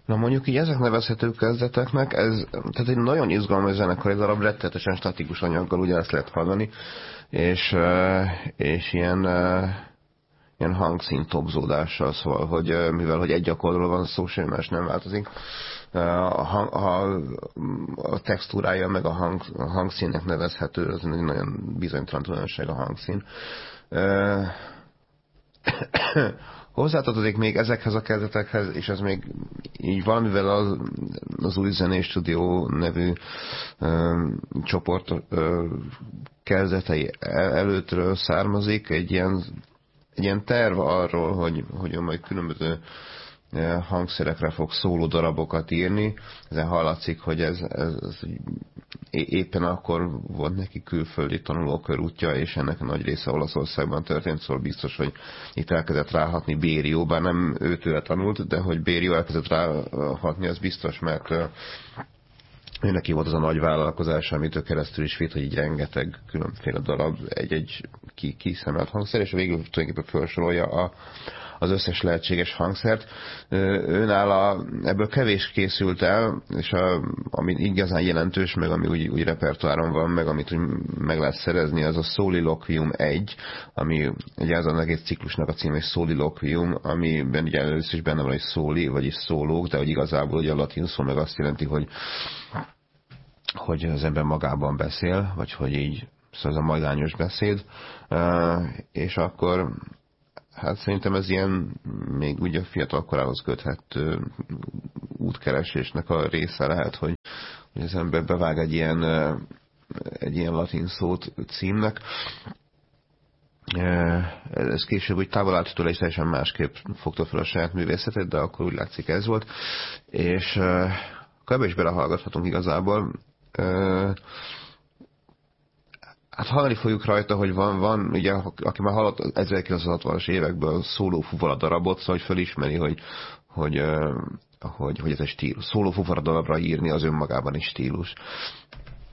Na mondjuk így ezek nevezhető kezdeteknek, tehát egy nagyon izgalmas zenekari darab, rettenetesen statikus anyaggal, ugye ezt lehet hallani, és ilyen hangszín tobzódással, szóval, hogy mivel hogy egy akkordról van szó, semmi más nem változik, a textúrája meg a hangszínnek nevezhető, az egy nagyon bizonytalan tulajdonság a hangszín. Hozzátartozik még ezekhez a kezdetekhez, és ez még így valamivel az Új Zenés Stúdió nevű csoport kezdetei előttről származik, egy ilyen terv arról, hogy majd különböző hangszerekre fog szóló darabokat írni. Ezen hallatszik, hogy ez éppen akkor volt neki külföldi tanulókörútja, és ennek a nagy része Olaszországban történt, szóval biztos, hogy itt elkezdett ráhatni Bério, bár nem őtőle tanult, de hogy Bério elkezdett ráhatni, az biztos, mert ő neki volt az a nagy vállalkozás, amitől keresztül is vitt, hogy így rengeteg különféle darab, egy kiszemelt hangszer, és végül tulajdonképpen felsorolja az összes lehetséges hangszert. Őnála ebből kevés készült el, és ami igazán jelentős, meg ami úgy repertoáron van, meg amit úgy meg lehet szerezni, az a Soliloquium 1, ami ugye az a egész ciklusnak a címe, és Soliloquium, amiben ugye először is benne van egy szóli, vagyis szólók, de hogy igazából ugye a latin szó meg azt jelenti, hogy az ember magában beszél, vagy hogy így, szóval ez a magányos beszéd, és akkor hát szerintem ez ilyen még ugye fiatal korához köthető útkeresésnek a része lehet, hogy az ember bevág egy ilyen latin szót címnek. Ez később úgy távol állt tőle, és teljesen másképp fogta fel a saját művészetét, de akkor úgy látszik ez volt. És ebbe is belehallgathatunk igazából. Hát hallani fogjuk rajta, hogy van ugye, aki már hallott 1960-as évekből szóló fuvala darabot, szóval hogy felismeri, hogy ez egy stílus. Szóló fuvala darabra írni az önmagában is stílus.